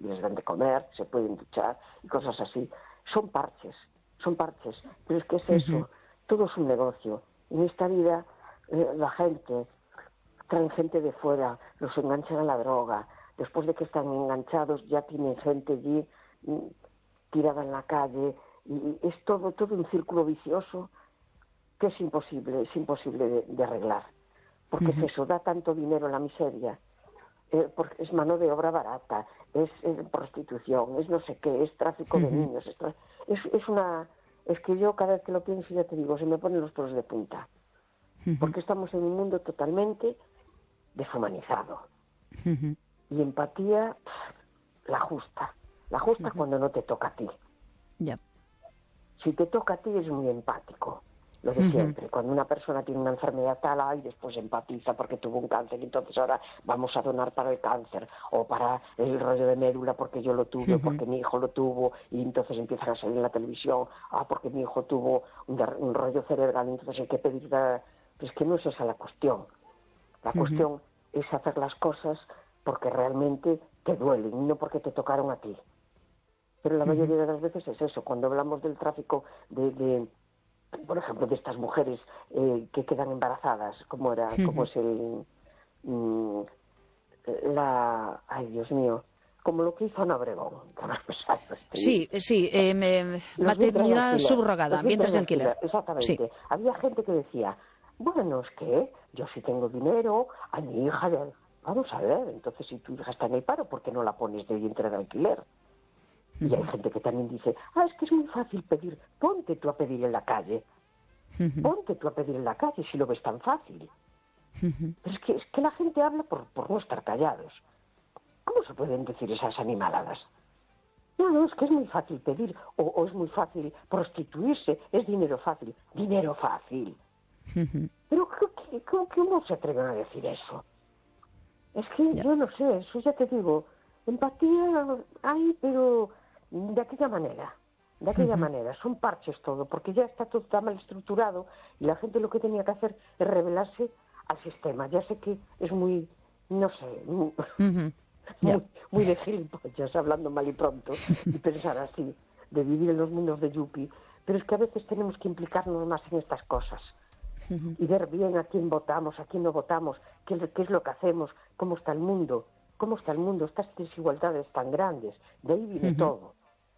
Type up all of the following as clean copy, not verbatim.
y les dan de comer, se pueden duchar y cosas así. Son parches, pero es que es eso, todo es un negocio. En esta vida la gente, traen gente de fuera, los enganchan a la droga, después de que están enganchados ya tienen gente allí tirada en la calle, y es todo un círculo vicioso que es imposible de arreglar, porque es eso, da tanto dinero la miseria, porque es mano de obra barata, es prostitución, es no sé qué, es tráfico de niños, es que yo cada vez que lo pienso, ya te digo, se me ponen los pelos de punta, porque estamos en un mundo totalmente deshumanizado, y empatía, la justa cuando no te toca a ti. Si te toca a ti es muy empático, lo de siempre. Cuando una persona tiene una enfermedad tal, y después empatiza porque tuvo un cáncer, y entonces ahora vamos a donar para el cáncer, o para el rollo de médula porque yo lo tuve, porque mi hijo lo tuvo, y entonces empiezan a salir en la televisión, porque mi hijo tuvo un rollo cerebral, entonces hay que pedir... Pues que no es esa la cuestión. La cuestión es hacer las cosas porque realmente te duelen, y no porque te tocaron a ti. Pero la mayoría de las veces es eso. Cuando hablamos del tráfico por ejemplo, de estas mujeres que quedan embarazadas, como es ay, Dios mío, como lo que hizo Ana Obregón. Sí, maternidad subrogada, vientres de alquiler. Exactamente. Sí. Había gente que decía, bueno, es que yo sí tengo dinero, a mi hija... Vamos a ver, entonces si tu hija está en el paro, ¿por qué no la pones de vientre de alquiler? Y hay gente que también dice, es que es muy fácil pedir, ponte tú a pedir en la calle. Ponte tú a pedir en la calle si lo ves tan fácil. Pero es que la gente habla por no estar callados. ¿Cómo se pueden decir esas animaladas? No, es que es muy fácil pedir, o es muy fácil prostituirse, es dinero fácil. Dinero fácil. Pero ¿cómo se atreven a decir eso? Es que yo no sé, eso ya te digo, empatía hay, pero de aquella manera, son parches todo, porque ya está todo tan mal estructurado y la gente lo que tenía que hacer es rebelarse al sistema. Ya sé que es muy, no sé, muy de gilipollas, hablando mal y pronto, y pensar así, de vivir en los mundos de Yuppie, pero es que a veces tenemos que implicarnos más en estas cosas. Y ver bien a quién votamos, a quién no votamos, qué es lo que hacemos, cómo está el mundo, estas desigualdades tan grandes. De ahí viene todo.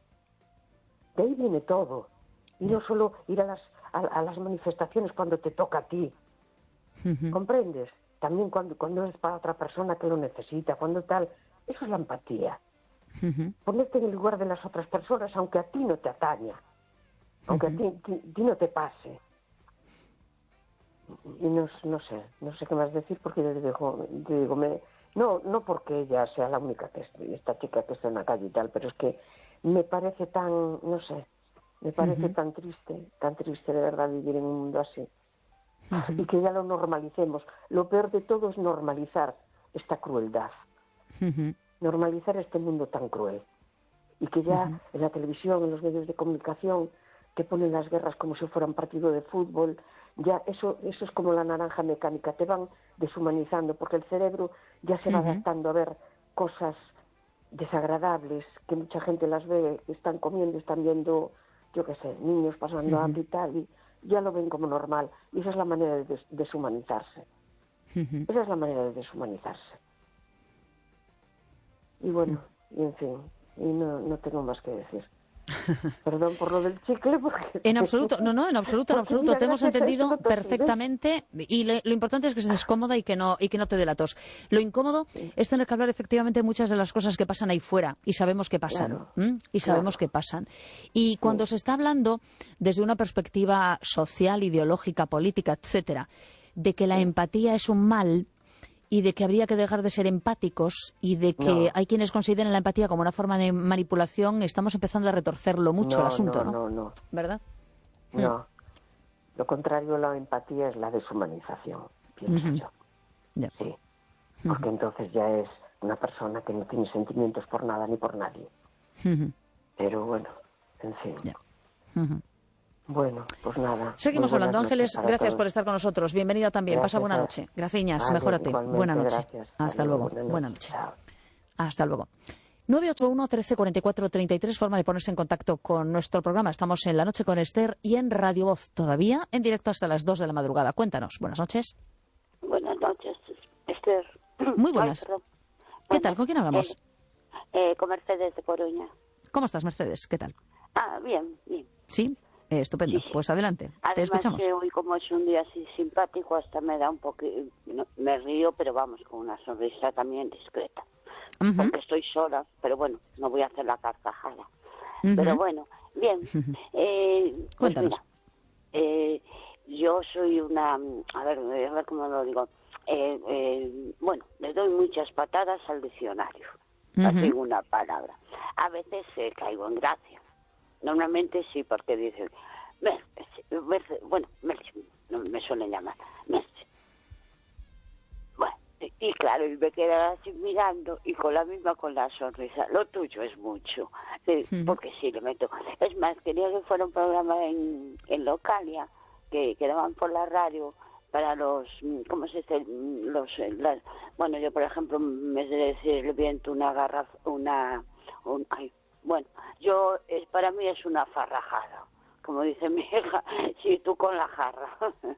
Y no solo ir a las manifestaciones cuando te toca a ti. ¿Comprendes? También cuando es para otra persona que lo necesita, cuando tal. Eso es la empatía. Ponerte en el lugar de las otras personas, aunque a ti no te ataña, aunque a ti no te pase. Y no sé qué más decir, porque yo digo, no porque ella sea la única esta chica que está en la calle y tal, pero es que me parece tan tan triste de verdad vivir en un mundo así, y que ya lo normalicemos. Lo peor de todo es normalizar esta crueldad, normalizar este mundo tan cruel, y que ya en la televisión, en los medios de comunicación, que ponen las guerras como si fueran partido de fútbol. Ya eso es como la naranja mecánica, te van deshumanizando, porque el cerebro ya se va adaptando a ver cosas desagradables, que mucha gente las ve, están comiendo, están viendo, yo qué sé, niños pasando hambre y tal, y ya lo ven como normal, y esa es la manera de deshumanizarse. Esa es la manera de deshumanizarse. Y bueno, y en fin, y no tengo más que decir. Perdón por lo del chicle, porque... En absoluto, en absoluto. Te hemos entendido perfectamente, y lo importante es que estés cómoda y que no te dé la tos. Lo incómodo es tener que hablar efectivamente de muchas de las cosas que pasan ahí fuera, y sabemos que pasan, que pasan. Y cuando se está hablando desde una perspectiva social, ideológica, política, etcétera, de que la empatía es un mal, y de que habría que dejar de ser empáticos, y de que hay quienes consideran la empatía como una forma de manipulación, estamos empezando a retorcerlo mucho el asunto, ¿no? ¿Verdad? No. Lo contrario a la empatía es la deshumanización, pienso yo. Sí. Porque entonces ya es una persona que no tiene sentimientos por nada ni por nadie. Pero bueno, en fin. Bueno, pues nada. Seguimos hablando. Ángeles, gracias por estar con nosotros. Bienvenida también. Pasa buena noche. Graciñas, mejórate. Buena noche. Hasta luego. Buena noche. Hasta luego. 981 13 44 33, forma de ponerse en contacto con nuestro programa. Estamos en La Noche con Esther y en Radio Voz, todavía en directo hasta las 2 de la madrugada. Cuéntanos. Buenas noches. Buenas noches, Esther. Muy buenas. Ay, ¿Qué tal? ¿Con quién hablamos? Con Mercedes de Coruña. ¿Cómo estás, Mercedes? ¿Qué tal? Bien. ¿Sí? Estupendo. Sí. Pues adelante. Además, te escuchamos. Hoy, como es un día así simpático, hasta me da un poco... me río, pero vamos, con una sonrisa también discreta. Porque estoy sola, pero bueno, no voy a hacer la carcajada. Pero bueno, bien. Pues Cuéntanos. mira, yo soy una... a ver cómo lo digo. Bueno, le doy muchas patadas al diccionario. Así una palabra. A veces caigo en gracia. Normalmente sí, porque dicen... Merce, no me suelen llamar. Merce. Bueno, y claro, y me queda así mirando y con la sonrisa. Lo tuyo es mucho, porque sí, le meto. Es más, quería que fuera un programa en Localia, que daban por la radio para los, ¿cómo se dice? Bueno, yo por ejemplo, me sé decir, le viento una garrafa, bueno, para mí es una farrajada, como dice mi hija, si tú con la jarra.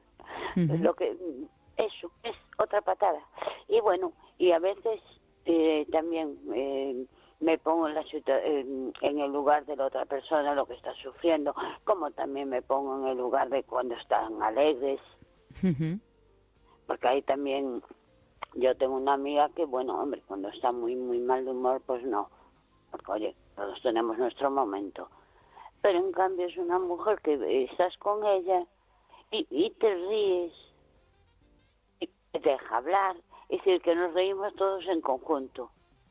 Eso es otra patada. Y bueno, y a veces también me pongo en el lugar de la otra persona, lo que está sufriendo, como también me pongo en el lugar de cuando están alegres. Porque ahí también yo tengo una amiga que, bueno, hombre, cuando está muy, muy mal de humor, pues no. Porque, oye, todos tenemos nuestro momento. Pero en cambio es una mujer que estás con ella y te ríes, y te deja hablar, es decir, que nos reímos todos en conjunto.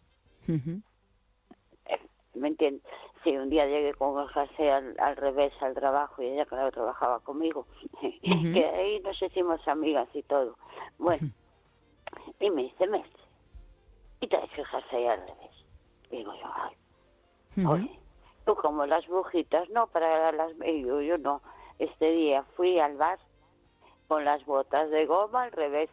¿Me entiendes? Si un día llegué con el jersey al revés al trabajo y ella, claro, trabajaba conmigo, que ahí nos hicimos amigas y todo. Bueno, y me dice, Mestre, y traes el jersey al revés. Y digo yo, ay, oye, tú como las brujitas, no, para las... Y yo no, este día fui al bar con las botas de goma al revés.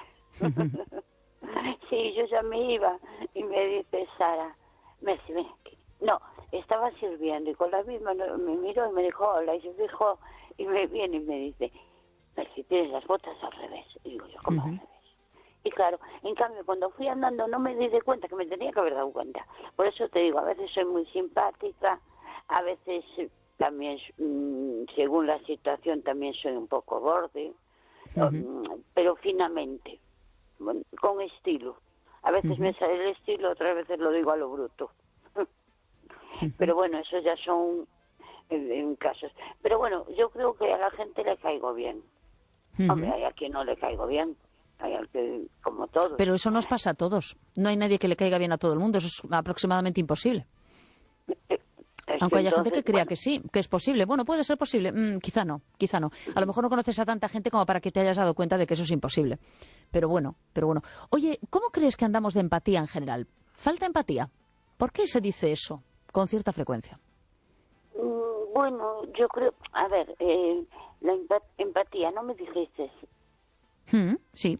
Sí, yo ya me iba y me dice Sara, Mestre, ven aquí. No, estaba sirviendo y con la misma me miró y me dijo hola y se fijó y me viene y me dice, si tienes las botas al revés. Y digo yo, ¿cómo al revés? Y claro, en cambio cuando fui andando no me di de cuenta, que me tenía que haber dado cuenta. Por eso te digo, a veces soy muy simpática, a veces también, según la situación, también soy un poco borde, pero finamente, con estilo. A veces me sale el estilo, otras veces lo digo a lo bruto. Pero bueno, eso ya son en casos. Pero bueno, yo creo que a la gente le caigo bien. Hombre, hay a quien no le caigo bien. Hay al que, como todos. Pero eso nos pasa a todos. No hay nadie que le caiga bien a todo el mundo. Eso es aproximadamente imposible. Aunque haya gente que crea que sí, que es posible. Bueno, puede ser posible. Quizá no. A lo mejor no conoces a tanta gente como para que te hayas dado cuenta de que eso es imposible. Pero bueno. Oye, ¿cómo crees que andamos de empatía en general? ¿Falta empatía? ¿Por qué se dice eso con cierta frecuencia? Bueno, yo creo... A ver, la empatía, ¿no me dijiste? Sí.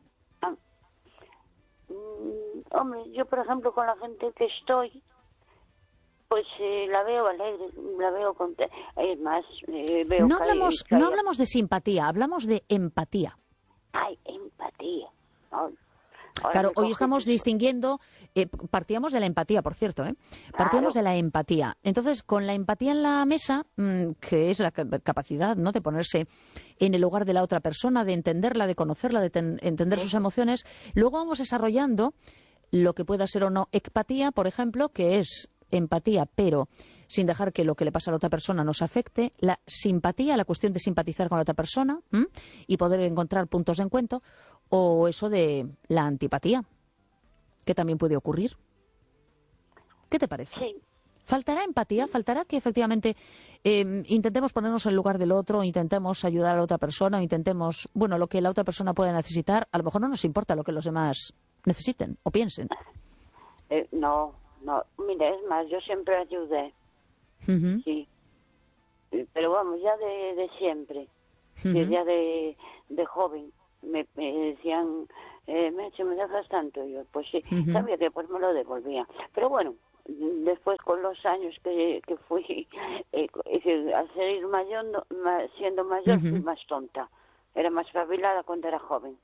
Hombre, yo por ejemplo con la gente que estoy, pues la veo alegre, la veo contenta. Es más, veo... No hablamos de simpatía, hablamos de empatía. Ay, empatía. Claro, hoy estamos distinguiendo, partíamos de la empatía, por cierto, partíamos de la empatía. Entonces, con la empatía en la mesa, que es la capacidad, ¿no?, de ponerse en el lugar de la otra persona, de entenderla, de conocerla, de entender sus emociones, luego vamos desarrollando lo que pueda ser o no ecpatía, por ejemplo, que es empatía, pero sin dejar que lo que le pasa a la otra persona nos afecte, la simpatía, la cuestión de simpatizar con la otra persona y poder encontrar puntos de encuentro, o eso de la antipatía, que también puede ocurrir. ¿Qué te parece? Sí. ¿Faltará empatía? ¿Faltará que efectivamente intentemos ponernos en el lugar del otro, intentemos ayudar a la otra persona, intentemos, bueno, lo que la otra persona pueda necesitar? A lo mejor no nos importa lo que los demás necesiten o piensen. No, mira, es más, yo siempre ayudé. Sí. Pero vamos, ya de siempre, ya de joven, me decían, Meche, ¿me dejas tanto? Y yo, pues sí, sabía que pues me lo devolvía. Pero bueno, después con los años que fui al ser mayor, siendo mayor, fui más tonta. Era más espabilada cuando era joven.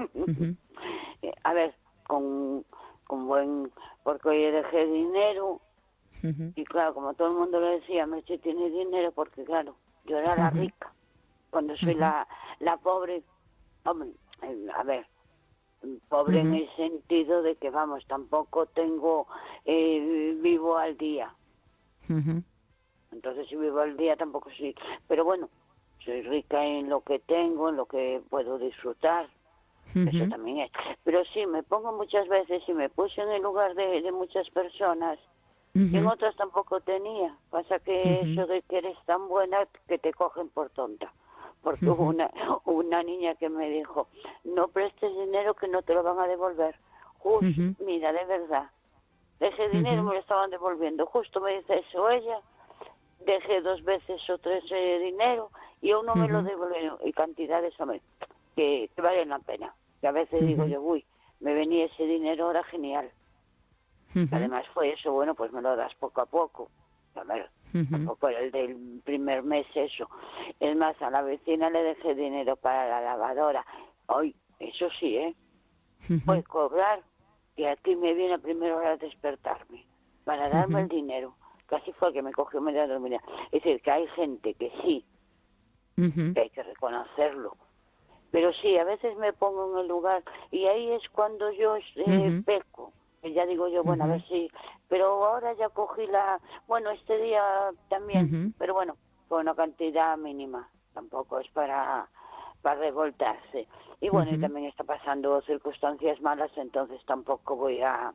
A ver, con buen, porque hoy dejé dinero y claro, como todo el mundo le decía, Merche tiene dinero porque claro, yo era la rica. Cuando soy la pobre, hombre, a ver, pobre en el sentido de que, vamos, tampoco tengo, vivo al día. Entonces, si vivo al día, tampoco soy... Pero bueno, soy rica en lo que tengo, en lo que puedo disfrutar. Eso también es. Pero sí, me pongo muchas veces y me puse en el lugar de muchas personas. Y en otras tampoco tenía. Pasa que eso de que eres tan buena que te cogen por tonta. Porque hubo una niña que me dijo, no prestes dinero que no te lo van a devolver. Justo, mira, de verdad, ese dinero me lo estaban devolviendo. Justo me dice eso ella, dejé 2 veces o 3 dinero y aún no me lo devolvieron. Y cantidades, hombre, que valen la pena. Que a veces digo yo, uy, me venía ese dinero, ahora genial. Además fue eso, bueno, pues me lo das poco a poco. A ver, tampoco era el del primer mes eso. Es más, a la vecina le dejé dinero para la lavadora. Hoy, eso sí, pues cobrar, que aquí me viene a primera hora de despertarme, para darme el dinero. Casi fue que me cogió media dormida. Es decir, que hay gente que sí, que hay que reconocerlo. Pero sí, a veces me pongo en el lugar y ahí es cuando yo peco. Y ya digo yo, bueno, a ver si... Pero ahora ya cogí bueno, este día también, pero bueno, fue una cantidad mínima. Tampoco es para revoltarse. Y bueno, y también está pasando circunstancias malas, entonces tampoco voy a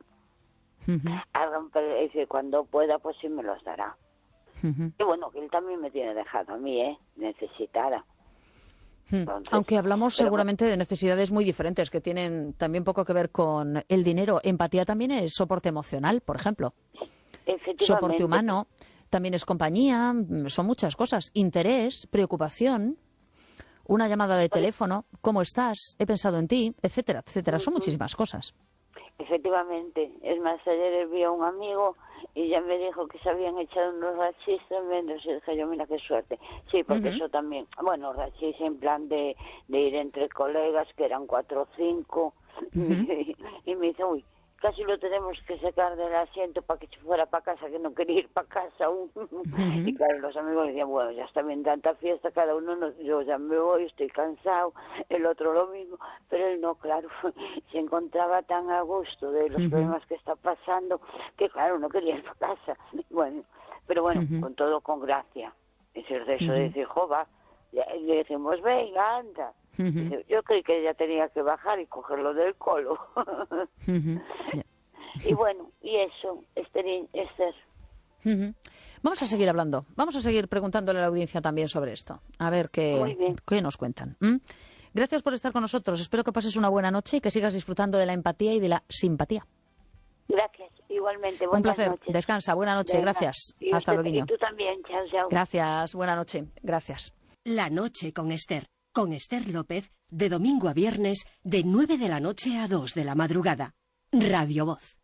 romper. Es decir, cuando pueda, pues sí me los dará. Y bueno, que él también me tiene dejado a mí, necesitada. Entonces, aunque hablamos seguramente de necesidades muy diferentes que tienen también poco que ver con el dinero. Empatía también es soporte emocional, por ejemplo. Soporte humano, también es compañía, son muchas cosas. Interés, preocupación, una llamada de teléfono, ¿cómo estás? He pensado en ti, etcétera, etcétera. Son muchísimas cosas. Efectivamente. Es más, ayer vi a un amigo y ya me dijo que se habían echado unos rachis tremendos y dije yo, mira qué suerte. Sí, porque eso también, bueno, rachis en plan de ir entre colegas, que eran 4 o 5, y me dice, uy, casi lo tenemos que sacar del asiento para que se fuera para casa, que no quería ir para casa aún. Y claro, los amigos decían, bueno, ya está bien tanta fiesta, cada uno, yo ya me voy, estoy cansado, el otro lo mismo, pero él no, claro, se encontraba tan a gusto de los problemas que está pasando, que claro, no quería ir para casa. Bueno, pero bueno, con todo con gracia. Es decir, de eso de decir, jova, le decimos, venga, anda. Yo creí que ella tenía que bajar y cogerlo del colo. Y bueno, y eso, Esther. Vamos a seguir hablando, vamos a seguir preguntándole a la audiencia también sobre esto, a ver qué nos cuentan. Gracias por estar con nosotros, espero que pases una buena noche y que sigas disfrutando de la empatía y de la simpatía. Gracias, igualmente. Un placer, noches. Descansa, buena noche, gracias. Hasta luego. Y tú también, chao, chao. Gracias, buena noche, gracias. La noche con Esther López, de domingo a viernes, de 9 de la noche a 2 de la madrugada. Radio Voz.